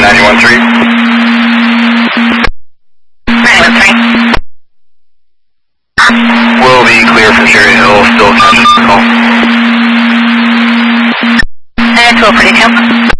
913. 913. Will be clear from Cherry Hill, still catching the call. 1242.